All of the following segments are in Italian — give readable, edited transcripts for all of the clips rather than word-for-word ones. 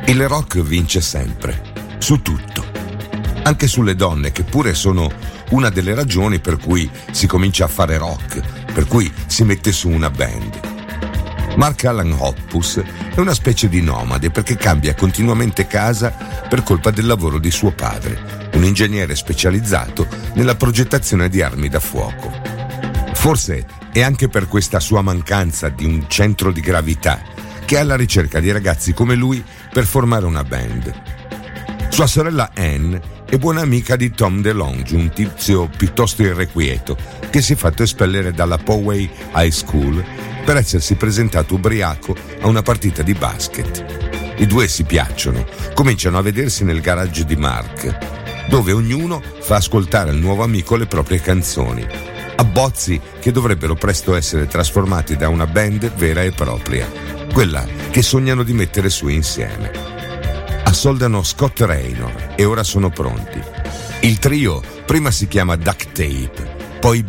Il rock vince sempre, su tutto, anche sulle donne, che pure sono una delle ragioni per cui si comincia a fare rock, per cui si mette su una band. Mark Alan Hoppus è una specie di nomade perché cambia continuamente casa per colpa del lavoro di suo padre, un ingegnere specializzato nella progettazione di armi da fuoco. Forse è anche per questa sua mancanza di un centro di gravità che è alla ricerca di ragazzi come lui per formare una band. Sua sorella Anne è buona amica di Tom DeLonge, un tizio piuttosto irrequieto che si è fatto espellere dalla Poway High School per essersi presentato ubriaco a una partita di basket. I due si piacciono, cominciano a vedersi nel garage di Mark, dove ognuno fa ascoltare al nuovo amico le proprie canzoni, abbozzi che dovrebbero presto essere trasformati da una band vera e propria, quella che sognano di mettere su insieme. Assoldano Scott Raynor e ora sono pronti. Il trio prima si chiama Duct Tape, poi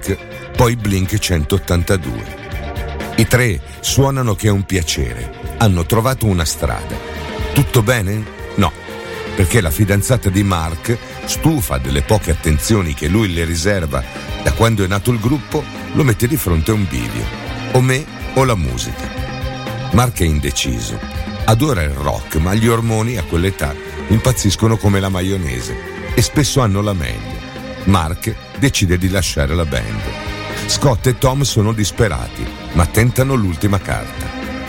Blink 182. I tre suonano che è un piacere, hanno trovato una strada. Tutto bene? No, perché la fidanzata di Mark, stufa delle poche attenzioni che lui le riserva da quando è nato il gruppo, lo mette di fronte a un bivio: o me o la musica. Mark è indeciso, adora il rock, ma gli ormoni a quell'età impazziscono come la maionese e spesso hanno la meglio. Mark decide di lasciare la band. Scott e Tom sono disperati, ma tentano l'ultima carta.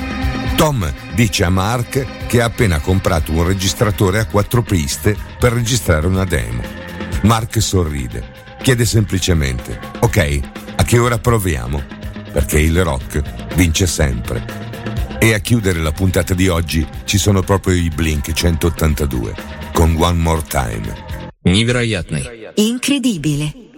Tom dice a Mark che ha appena comprato un registratore a 4 piste per registrare una demo. Mark sorride, chiede semplicemente: ok, a che ora proviamo? Perché il rock vince sempre. E a chiudere la puntata di oggi ci sono proprio i Blink 182 con One More Time. Невероятный. Incredibile.